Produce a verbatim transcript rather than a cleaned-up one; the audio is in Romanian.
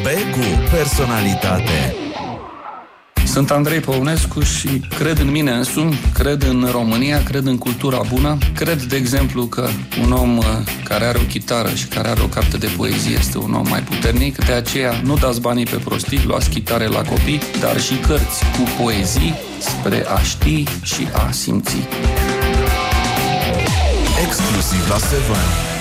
B cu personalitate. Sunt Andrei Păunescu și cred în mine însumi, cred în România, cred în cultura bună. Cred, de exemplu, că un om care are o chitară și care are o carte de poezie este un om mai puternic. De aceea nu dați banii pe prostii, luați chitare la copii, dar și cărți cu poezii spre a ști și a simți. Exclusiv la Seven.